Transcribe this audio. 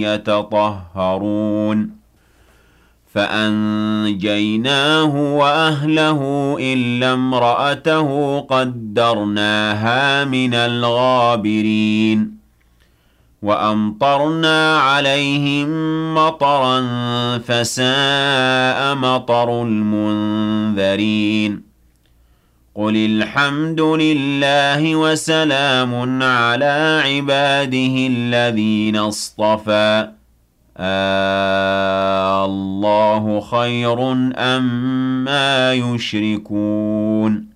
يتطهرون فأنجيناه وأهله إلا امرأته قدرناها من الغابرين وأمطرنا عليهم مطرا فساء مطر المنذرين قل الحمد لله وسلام على عباده الذين اصطفى الله خير أم ما يشركون